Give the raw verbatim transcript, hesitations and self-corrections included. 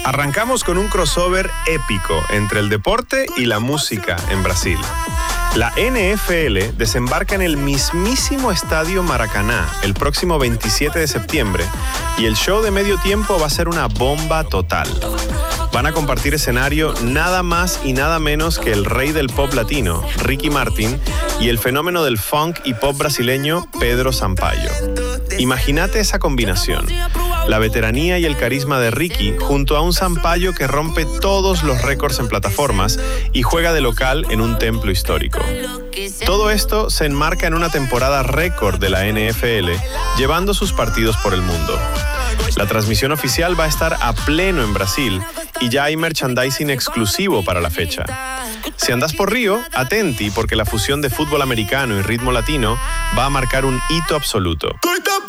Arrancamos con un crossover épico entre el deporte y la música en Brasil. La N F L desembarca en el mismísimo Estadio Maracaná el próximo veintisiete de septiembre y el show de medio tiempo va a ser una bomba total. Van a compartir escenario nada más y nada menos que el rey del pop latino, Ricky Martin, y el fenómeno del funk y pop brasileño, Pedro Sampaio. Imagínate esa combinación. La veteranía y el carisma de Ricky junto a un Sampaio que rompe todos los récords en plataformas y juega de local en un templo histórico. Todo esto se enmarca en una temporada récord de la N F L, llevando sus partidos por el mundo. La transmisión oficial va a estar a pleno en Brasil y ya hay merchandising exclusivo para la fecha. Si andas por Río, atenti porque la fusión de fútbol americano y ritmo latino va a marcar un hito absoluto.